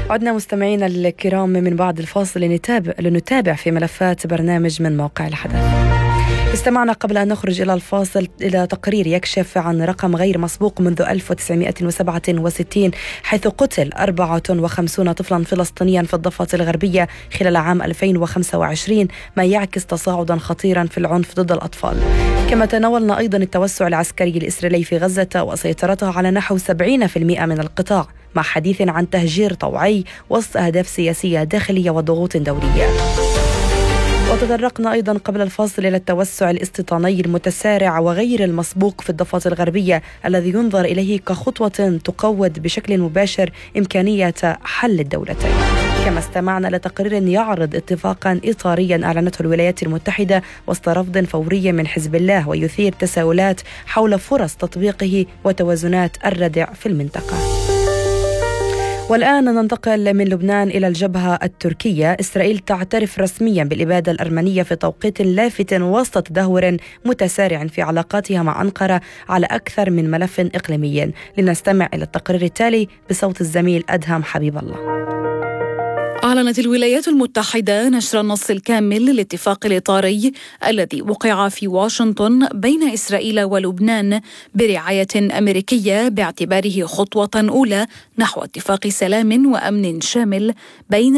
عدنا مستمعينا الكرام من بعد الفاصل لنتابع في ملفات برنامج من موقع الحدث. استمعنا قبل أن نخرج إلى الفاصل إلى تقرير يكشف عن رقم غير مسبوق منذ 1967 حيث قتل 54 طفلا فلسطينيا في الضفة الغربية خلال عام 2025، ما يعكس تصاعدا خطيرا في العنف ضد الأطفال. كما تناولنا أيضا التوسع العسكري الإسرائيلي في غزة وسيطرته على نحو 70% من القطاع، مع حديث عن تهجير طوعي وسط أهداف سياسية داخلية وضغوط دولية. وتطرقنا أيضا قبل الفاصل إلى التوسع الاستيطاني المتسارع وغير المسبوق في الضفة الغربية الذي ينظر إليه كخطوة تقوض بشكل مباشر إمكانية حل الدولتين. كما استمعنا لتقرير يعرض اتفاقا إطاريا أعلنته الولايات المتحدة وسط رفض فوري من حزب الله، ويثير تساؤلات حول فرص تطبيقه وتوازنات الردع في المنطقة. والآن ننتقل من لبنان إلى الجبهة التركية. إسرائيل تعترف رسميا بالإبادة الأرمنية في توقيت لافت وسط تدهور متسارع في علاقاتها مع أنقرة على أكثر من ملف إقليمي. لنستمع إلى التقرير التالي بصوت الزميل أدهم حبيب الله. أعلنت الولايات المتحدة نشر النص الكامل للاتفاق الإطاري الذي وقع في واشنطن بين إسرائيل ولبنان برعاية أمريكية، باعتباره خطوة أولى نحو اتفاق سلام وأمن شامل بين